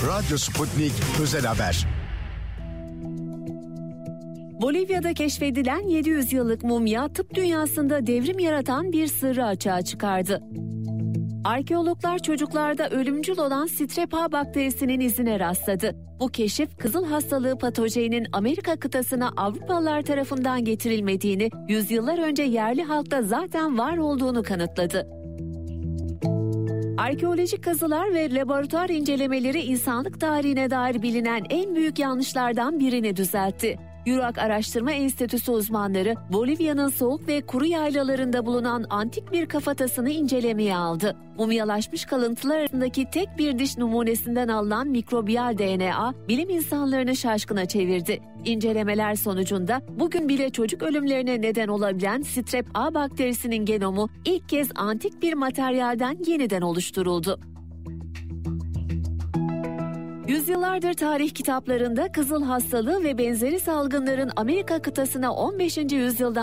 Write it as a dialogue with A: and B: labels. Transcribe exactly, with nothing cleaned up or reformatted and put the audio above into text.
A: Radyo Sputnik Özel Haber.
B: Bolivya'da keşfedilen yedi yüz yıllık mumya tıp dünyasında devrim yaratan bir sırrı açığa çıkardı. Arkeologlar çocuklarda ölümcül olan Strep A bakterisinin izine rastladı. Bu keşif kızıl hastalığı patojeninin Amerika kıtasına Avrupalılar tarafından getirilmediğini, yüzyıllar önce yerli halkta zaten var olduğunu kanıtladı. Arkeolojik kazılar ve laboratuvar incelemeleri insanlık tarihine dair bilinen en büyük yanlışlardan birini düzeltti. Yurak Araştırma Enstitüsü uzmanları Bolivya'nın soğuk ve kuru yaylalarında bulunan antik bir kafatasını incelemeye aldı. Mumyalaşmış kalıntılar arasındaki tek bir diş numunesinden alınan mikrobiyal D N A bilim insanlarını şaşkına çevirdi. İncelemeler sonucunda bugün bile çocuk ölümlerine neden olabilen Strep A bakterisinin genomu ilk kez antik bir materyalden yeniden oluşturuldu. Yüzyıllardır tarih kitaplarında kızıl hastalığı ve benzeri salgınların Amerika kıtasına on beşinci yüzyıldan